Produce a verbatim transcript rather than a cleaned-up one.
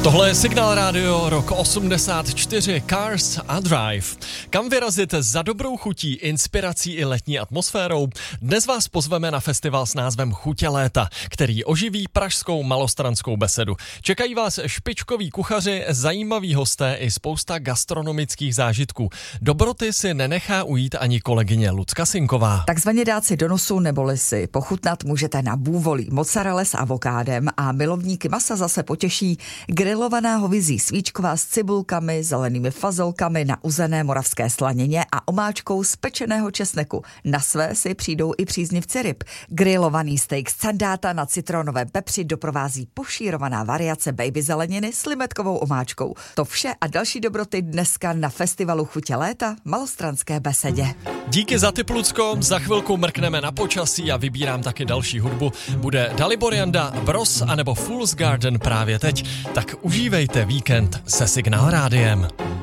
Tohle je Signál Radio, rok osmdesát čtyři, Cars a Drive. Kam vyrazit za dobrou chutí, inspirací i letní atmosférou? Dnes vás pozveme na festival s názvem Chutě léta, který oživí pražskou Malostranskou besedu. Čekají vás špičkoví kuchaři, zajímaví hosté i spousta gastronomických zážitků. Dobroty si nenechá ujít ani kolegyně Lucka Sinková. Takzvaně dát si do nosu neboli si pochutnat můžete na bůvolí mozzarelle s avokádem a milovníky masa zase potěší grilovaná hovězí svíčková s cibulkami, zelenými fazolkami na uzené moravské slanině a omáčkou z pečeného česneku. Na své si přijdou i příznivci ryb. Grilovaný steak z candáta na citronovém pepři doprovází pošírovaná variace baby zeleniny s limetkovou omáčkou. To vše a další dobroty dneska na festivalu Chutě léta v Malostranské besedě. Díky za tip, Lucko, za chvilku mrkneme na počasí a vybírám taky další hudbu. Bude Dalibor Janda, Bros anebo Fool's Garden právě teď. Tak užívejte víkend se Signál Rádiem.